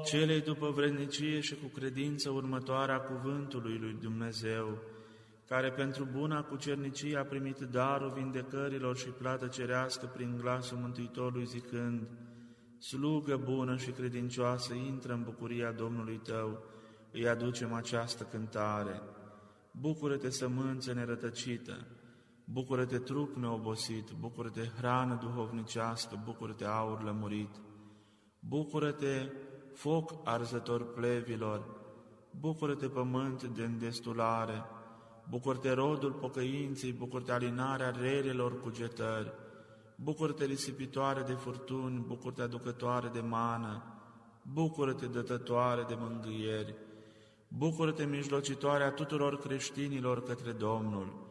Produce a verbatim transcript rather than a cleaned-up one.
celei după vrednicie și cu credință următoarea cuvântului lui Dumnezeu, care pentru buna cucernicie a primit darul vindecărilor și plată cerească prin glasul Mântuitorului zicând: slugă bună și credincioasă, intră în bucuria Domnului tău, îi aducem această cântare. Bucură-te, sămânță nerătăcită, bucură-te, trup neobosit, bucură-te, hrană duhovnicească, bucură-te, aur lămurit, bucură-te, foc arzător plevilor, bucură-te, pământ de îndestulare, bucură-te, rodul pocăinței, bucură-te, alinarea relelor cugetări, bucură-te, risipitoare de furtuni, bucură-te, aducătoare de mană, bucură-te, dătătoare de mângâieri, bucură-te, mijlocitoarea tuturor creștinilor către Domnul,